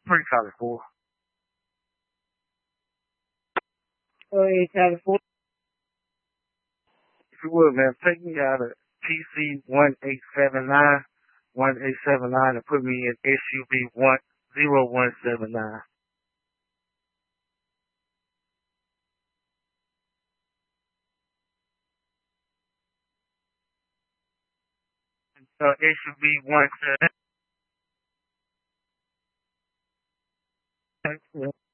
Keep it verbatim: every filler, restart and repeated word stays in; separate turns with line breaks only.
pretty solid four.
Oh, eight solid four.
If you would, man, take me out of T C one eight seven nine, one eight seven nine, and put me in S U B one zero one seven nine. Uh, S U B one seven.